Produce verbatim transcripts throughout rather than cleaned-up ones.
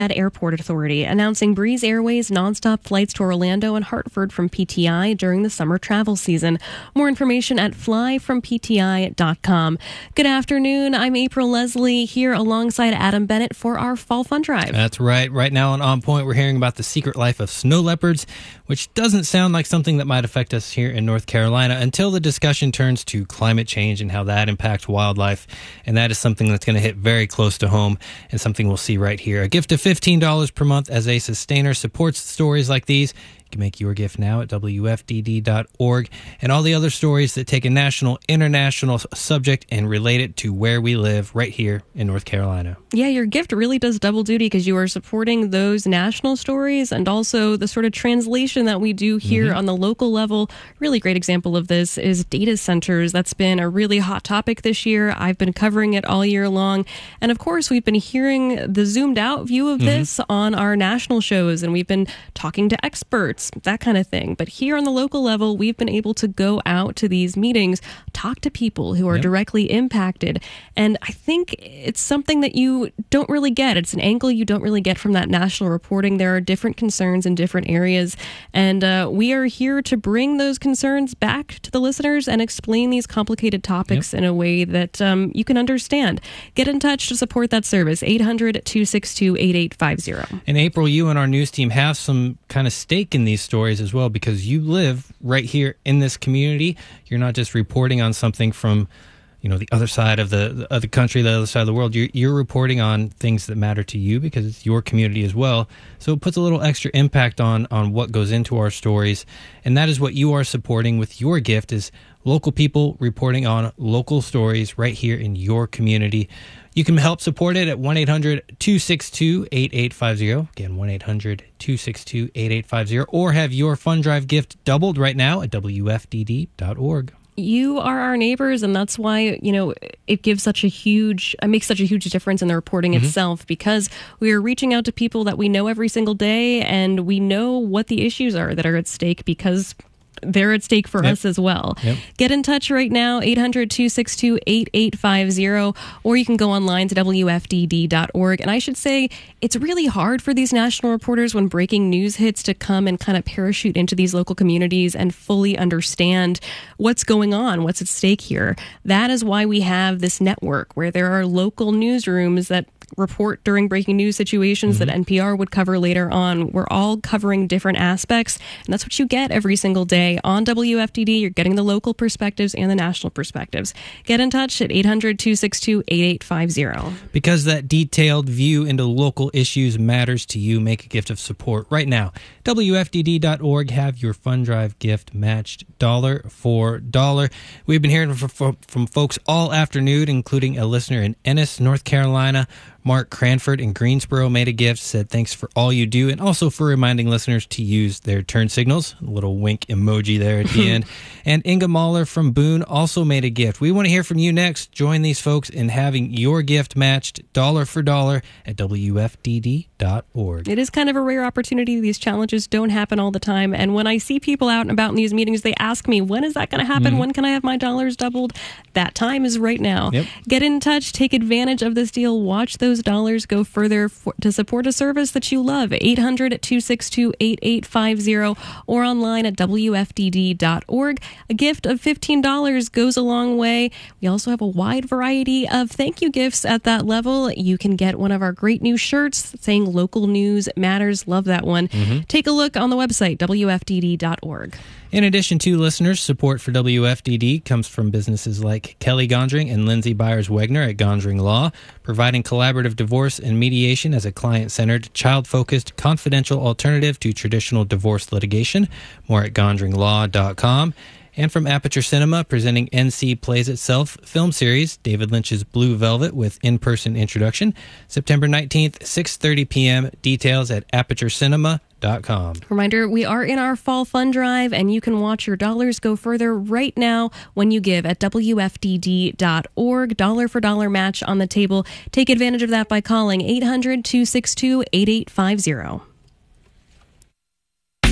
Airport Authority announcing Breeze Airways nonstop flights to Orlando and Hartford from P T I during the summer travel season. More information at fly from P T I dot com. Good afternoon. I'm April Leslie here alongside Adam Bennett for our Fall Fun Drive. That's right. Right now on On Point, we're hearing about the secret life of snow leopards, which doesn't sound like something that might affect us here in North Carolina until the discussion turns to climate change and how that impacts wildlife. And that is something that's going to hit very close to home and something we'll see right here. A gift of fifteen dollars per month as a sustainer supports stories like these. You can make your gift now at W F D D dot org, and all the other stories that take a national, international subject and relate it to where we live right here in North Carolina. Yeah, your gift really does double duty because you are supporting those national stories and also the sort of translation that we do here mm-hmm. on the local level. Really great example of this is data centers. That's been a really hot topic this year. I've been covering it all year long. And of course, we've been hearing the zoomed out view of mm-hmm. this on our national shows, and we've been talking to experts, that kind of thing. But here on the local level, we've been able to go out to these meetings, talk to people who are yep. directly impacted. And I think it's something that you don't really get. It's an angle you don't really get from that national reporting. There are different concerns in different areas. And uh, we are here to bring those concerns back to the listeners and explain these complicated topics yep. in a way that um, you can understand. Get in touch to support that service, eight hundred, two six two, eight eight five zero. In April, you and our news team have some kind of stake in these stories as well, because you live right here in this community. You're not just reporting on something from, you know, the other side of the of the country, the other side of the world. You're, you're reporting on things that matter to you because it's your community as well. So it puts a little extra impact on on what goes into our stories, and that is what you are supporting with your gift, is local people reporting on local stories right here in your community. You can help support it at one eight hundred, two six two, eight eight five zero. Again, one eight hundred, two six two, eight eight five zero. Or have your Fun Drive gift doubled right now at W F D D dot org. You are our neighbors, and that's why, you know, it gives such a huge, it makes such a huge difference in the reporting mm-hmm. itself, because we are reaching out to people that we know every single day, and we know what the issues are that are at stake because they're at stake for yep. us as well. Yep. Get in touch right now, eight hundred, two six two, eight eight five zero, or you can go online to W F D D dot org. And I should say, it's really hard for these national reporters when breaking news hits to come and kind of parachute into these local communities and fully understand what's going on, what's at stake here. That is why we have this network where there are local newsrooms that report during breaking news situations mm-hmm. that N P R would cover later on. We're all covering different aspects, and that's what you get every single day on W F D D. You're getting the local perspectives and the national perspectives. Get in touch at eight hundred, two six two, eight eight five zero. Because that detailed view into local issues matters to you, make a gift of support right now. W F D D dot org. Have your Fun Drive gift matched dollar for dollar. We've been hearing from, from folks all afternoon, including a listener in Ennis, North Carolina. Mark Cranford in Greensboro made a gift, said thanks for all you do, and also for reminding listeners to use their turn signals. A little wink emoji there at the end. And Inga Mahler from Boone also made a gift. We want to hear from you next. Join these folks in having your gift matched dollar for dollar at W F D D dot org. It is kind of a rare opportunity. These challenges don't happen all the time. And when I see people out and about in these meetings, they ask me, when is that going to happen? Mm-hmm. When can I have my dollars doubled? That time is right now. Yep. Get in touch. Take advantage of this deal. Watch those dollars go further for, to support a service that you love. eight hundred, two six two, eight eight five zero or online at W F D D dot org. A gift of fifteen dollars goes a long way. We also have a wide variety of thank you gifts at that level. You can get one of our great new shirts saying local news matters. Love that one. Mm-hmm. Take a look on the website, W F D D dot org. In addition to listeners, support for W F D D comes from businesses like Kelly Gondring and Lindsay Byers-Wegner at Gondring Law, providing collaborative divorce and mediation as a client-centered, child-focused, confidential alternative to traditional divorce litigation. More at gondring law dot com. And from Aperture Cinema, presenting N C Plays Itself film series, David Lynch's Blue Velvet with in-person introduction, September nineteenth, six thirty p.m. Details at aperture cinema dot com. Reminder, we are in our Fall Fun Drive, and you can watch your dollars go further right now when you give at W F D D dot org. Dollar for dollar match on the table. Take advantage of that by calling eight hundred, two six two, eight eight five zero. So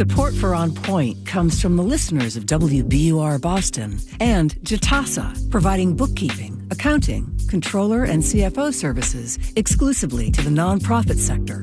Support for On Point comes from the listeners of W B U R Boston and Jitasa, providing bookkeeping, accounting, controller, and C F O services exclusively to the nonprofit sector.